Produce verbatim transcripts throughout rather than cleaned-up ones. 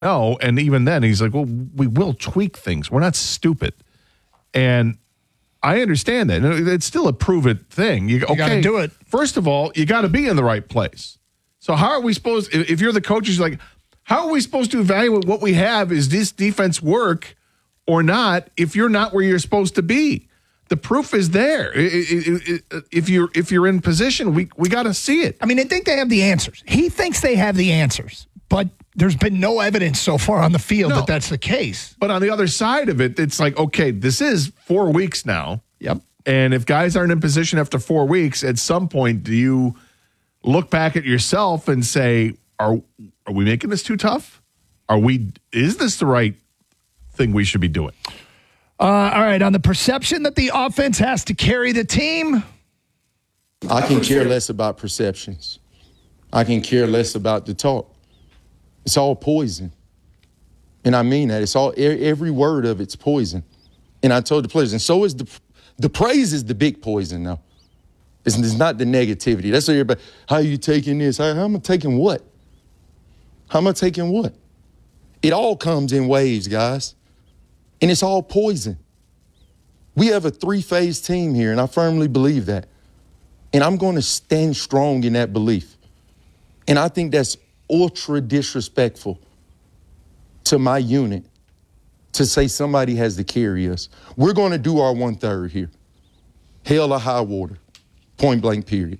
No, and even then, he's like, well, we will tweak things. We're not stupid. And I understand that. It's still a prove-it thing. You, okay, you got to do it. First of all, you got to be in the right place. So how are we supposed, if you're the coaches, like, how are we supposed to evaluate what we have? Is this defense work or not if you're not where you're supposed to be? The proof is there. It, it, it, if you're if you're in position, we we got to see it. I mean, I think they have the answers. He thinks they have the answers, but there's been no evidence so far on the field no. that that's the case. But on the other side of it, it's like, okay, this is four weeks now. Yep. And if guys aren't in position after four weeks, at some point, do you look back at yourself and say, are are we making this too tough? Are we? Is this the right thing we should be doing? Uh, all right, on the perception that the offense has to carry the team. I can care less about perceptions. I can care less about the talk. It's all poison. And I mean that. It's all, every word of it's poison. And I told the players, and so is the, the praise is the big poison now. It's, it's not the negativity. That's what everybody, how are you taking this? How, how am I taking what? How am I taking what? It all comes in waves, guys. And it's all poison. We have a three-phase team here, and I firmly believe that. And I'm going to stand strong in that belief. And I think that's ultra disrespectful to my unit to say somebody has to carry us. We're going to do our one-third here. Hell or high water. Point blank, period.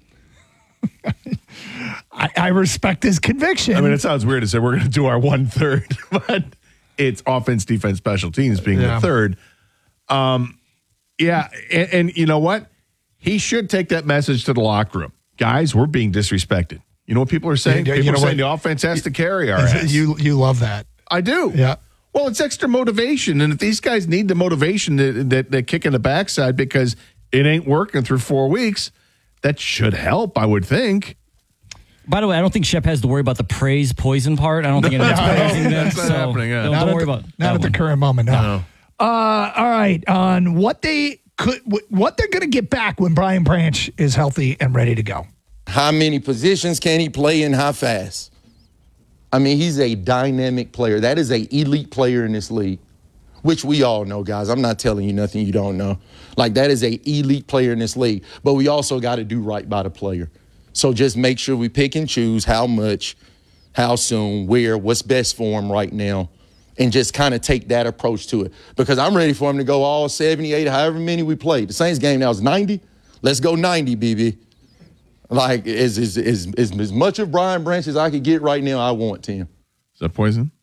I, I respect his conviction. I mean, it sounds weird to say we're going to do our one-third, but it's offense, defense, special teams being yeah. the third. Um, yeah, and, and you know what? He should take that message to the locker room. Guys, we're being disrespected. You know what people are saying? You, people you know are saying what? the offense has to carry our ass. You, you love that. I do. Yeah. Well, it's extra motivation, and if these guys need the motivation that, that, that kick in the backside because it ain't working through four weeks, that should help, I would think. By the way, I don't think Shep has to worry about the praise poison part. I don't think anyone's praising them. That's not so happening. Yeah. Don't, Not don't worry the, about not that at one. the current moment. No. no. Uh, all right, on what they could, what they're going to get back when Brian Branch is healthy and ready to go. How many positions can he play and how fast? I mean, he's a dynamic player. That is an elite player in this league, which we all know, guys. I'm not telling you nothing you don't know. Like, that is an elite player in this league. But we also got to do right by the player. So just make sure we pick and choose how much, how soon, where, what's best for him right now, and just kind of take that approach to it. Because I'm ready for him to go all seventy-eight, however many we played. The Saints game now is ninety. Let's go ninety, B B. Like, as, as, as, as, as much of Brian Branch as I could get right now, I want, Tim. Is that poison?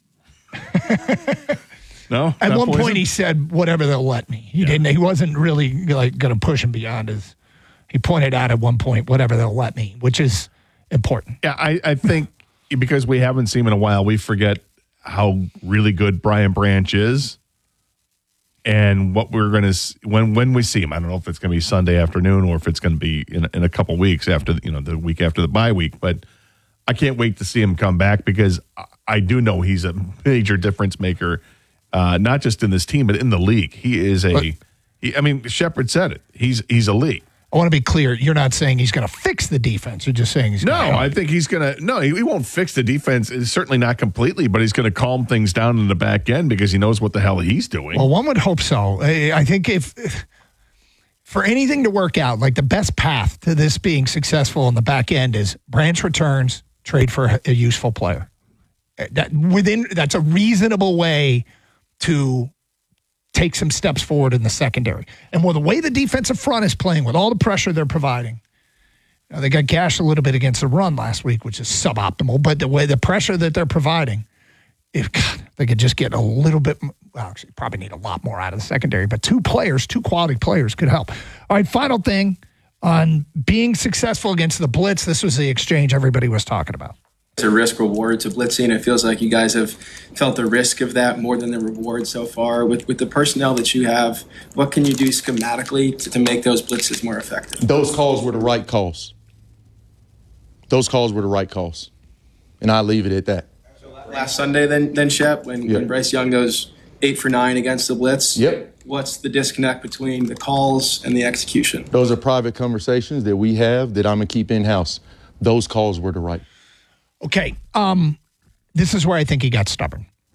No? At Not one poison? point, he said, whatever they'll let me. He yeah. didn't. He wasn't really like going to push him beyond his. He pointed out at one point, whatever they'll let me, which is important. Yeah, I, I think because we haven't seen him in a while, we forget how really good Brian Branch is and what we're going to when when we see him. I don't know if it's going to be Sunday afternoon or if it's going to be in, in a couple weeks after you know the week after the bye week. But I can't wait to see him come back because I do know he's a major difference maker, uh, not just in this team but in the league. He is a. But, he, I mean, Shepard said it. He's he's elite. I want to be clear. You're not saying he's going to fix the defense. You're just saying he's no. going to I think he's going to. No, he, he won't fix the defense. Certainly not completely, but he's going to calm things down in the back end because he knows what the hell he's doing. Well, one would hope so. I, I think if, if for anything to work out, like the best path to this being successful in the back end is Branch returns, trade for a useful player. That within that's a reasonable way to take some steps forward in the secondary. And with the way the defensive front is playing, with all the pressure they're providing, you know, they got gashed a little bit against the run last week, which is suboptimal, but the way the pressure that they're providing, if God, they could just get a little bit, well, actually probably need a lot more out of the secondary, but two players, two quality players could help. All right, final thing on being successful against the blitz. This was the exchange everybody was talking about. It's a risk reward to blitzing. It feels like you guys have felt the risk of that more than the reward so far. With with the personnel that you have, what can you do schematically to, to make those blitzes more effective? Those calls were the right calls. Those calls were the right calls. And I leave it at that. Last Sunday, then, then Shep, when, yep. when Bryce Young goes eight for nine against the blitz, yep. what's the disconnect between the calls and the execution? Those are private conversations that we have that I'm going to keep in-house. Those calls were the right. Okay, um, this is where I think he got stubborn.